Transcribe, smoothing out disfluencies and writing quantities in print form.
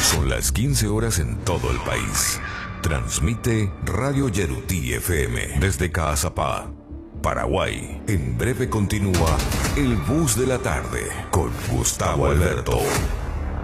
Son las 15 horas en todo el país. Transmite Radio Yerutí FM desde Caazapá, Paraguay. En breve continúa El Bus de la Tarde con Gustavo Alberto.